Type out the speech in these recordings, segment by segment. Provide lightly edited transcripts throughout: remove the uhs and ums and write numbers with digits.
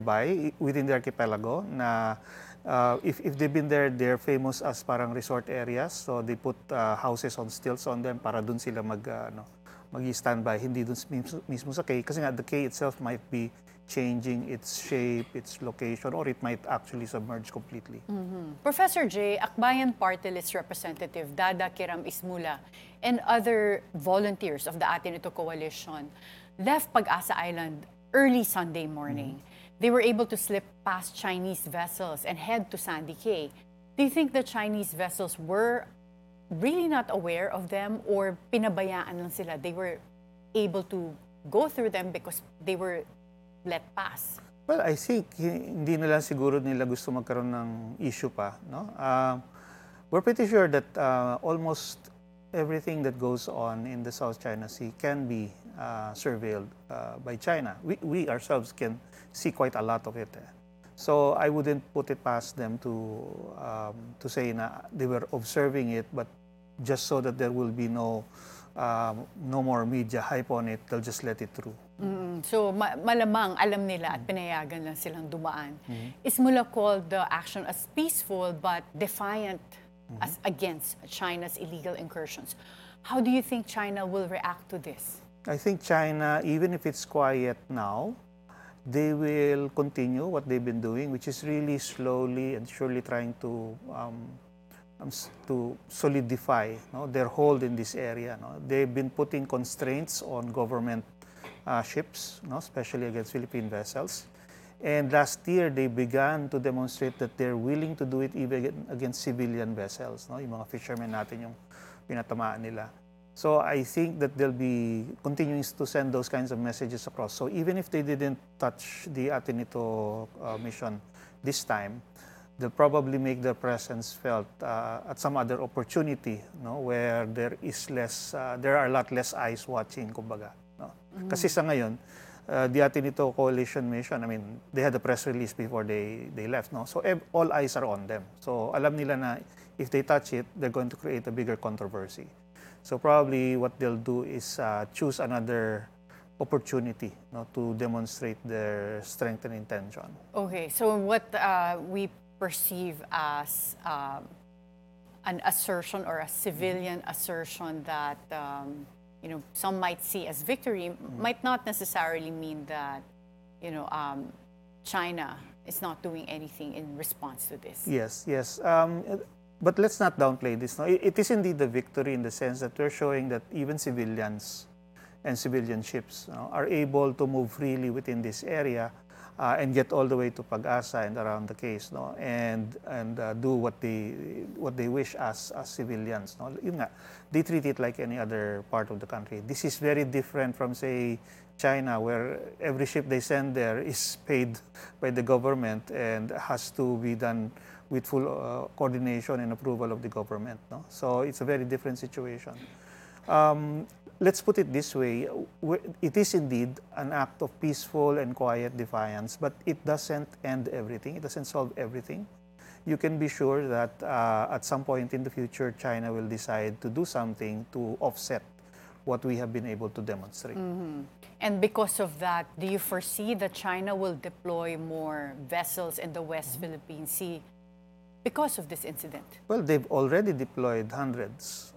by within the archipelago na if they've been there, they're famous as parang resort areas. So they put houses on stilts on them para dun sila mag-standby, hindi dun mismo sa Cay. Kasi nga, the Cay itself might be changing its shape, its location, or it might actually submerge completely. Professor J, Akbayan Party List Representative Dada Kiram Ismula and other volunteers of the Atin Ito Coalition left Pag-asa Island early Sunday morning. They were able to slip past Chinese vessels and head to Sandy Cay. Do you think the Chinese vessels were really not aware of them or pinabayaan lang sila? They were able to go through them because they were let pass? Well, I think hindi na lang siguro nila gusto magkaroon ng issue pa. No? We're pretty sure that almost everything that goes on in the South China Sea can be surveilled by China. We ourselves can see quite a lot of it. So I wouldn't put it past them to say na they were observing it, but just so that there will be no more media hype on it, they'll just let it through. So malamang alam nila at pinayagan lang silang dumaan. Ismula called the action as peaceful but defiant as against China's illegal incursions. How do you think China will react to this? I think China, even if it's quiet now, they will continue what they've been doing, which is really slowly and surely trying to solidify their hold in this area. They've been putting constraints on government ships, especially against Philippine vessels. And last year, they began to demonstrate that they're willing to do it even against civilian vessels. Yung mga fishermen natin yung pinatamaan nila. So I think that they'll be continuing to send those kinds of messages across. So even if they didn't touch the Atin Ito mission this time, they'll probably make their presence felt at some other opportunity, where there are a lot less eyes watching, kumbaga. Kasi sa ngayon, the Atin Ito Coalition mission, I mean, they had a press release before they left. So all eyes are on them. So alam nila na if they touch it, they're going to create a bigger controversy. So probably what they'll do is choose another opportunity to demonstrate their strength and intention. Okay, so what we perceive as an assertion or a civilian assertion that some might see as victory might not necessarily mean that China is not doing anything in response to this. Yes. But let's not downplay this. It is indeed a victory in the sense that we're showing that even civilians and civilian ships are able to move freely within this area and get all the way to Pag-asa and around the case, and do what they wish as civilians. Yun nga, they treat it like any other part of the country. This is very different from, say, China, where every ship they send there is paid by the government and has to be done with full coordination and approval of the government. So it's a very different situation. Let's put it this way, it is indeed an act of peaceful and quiet defiance, but it doesn't end everything, it doesn't solve everything. You can be sure that at some point in the future, China will decide to do something to offset what we have been able to demonstrate. And because of that, do you foresee that China will deploy more vessels in the West Philippine Sea because of this incident? Well, they've already deployed hundreds.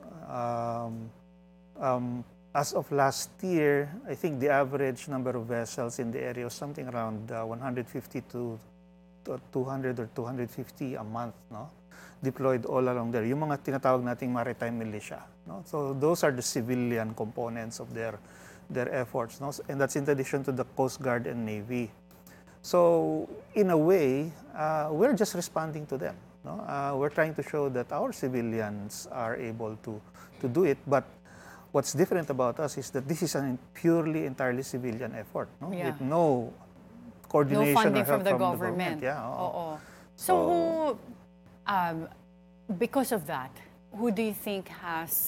As of last year, I think the average number of vessels in the area was something around 150 to 200 or 250 a month, deployed all along there. Yung mga tinatawag nating maritime militia. So those are the civilian components of their efforts. And that's in addition to the Coast Guard and Navy. So in a way, we're just responding to them. We're trying to show that our civilians are able to do it, but what's different about us is that this is a purely, entirely civilian effort, with no coordination no funding or help from the government. Yeah. So who, because of that, who do you think has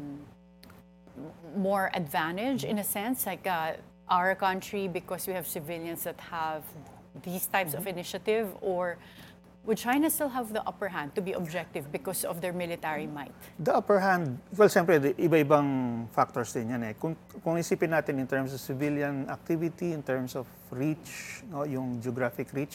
more advantage in a sense, like our country because we have civilians that have these types of initiative, or Would China still have the upper hand to be objective because of their military might? The upper hand, well, siyempre, iba-ibang factors din yan eh. Kung isipin natin in terms of civilian activity, in terms of reach, no, yung geographic reach,